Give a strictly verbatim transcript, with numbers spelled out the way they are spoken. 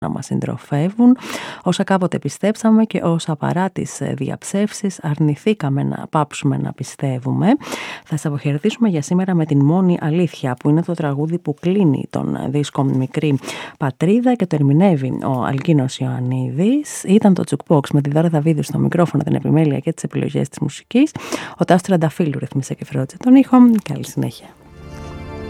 να μας συντροφεύουν, όσα κάποτε πιστέψαμε και όσα παρά τις διαψεύσεις αρνηθήκαμε να πάψουμε να πιστεύουμε. Θα σας αποχαιρετήσουμε για σήμερα με την Μόνη Αλήθεια, που είναι το τραγούδι που κλείνει τον δίσκο Μικρή Πατρίδα και το ερμηνεύει ο Αλκίνος Ιωαννίδης. Ήταν το Jukebox με τη Δώρα Δαβίδου στο μικρόφωνο, την επιμέλεια και τις επιλογές της μουσικής. Ο Τάσος Τρανταφύλου ρυθμίσε και φρόντισε τον ήχο. Καλή συνέχεια.